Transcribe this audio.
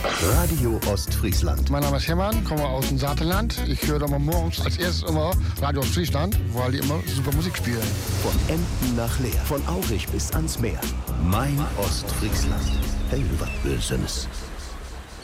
Radio Ostfriesland. Mein Name ist Hermann, komme aus dem Saarland. Ich höre immer morgens als erstes immer Radio Ostfriesland, weil die immer super Musik spielen. Von Emden nach Leer, von Aurich bis ans Meer. Mein Ostfriesland. Hey, was Böses.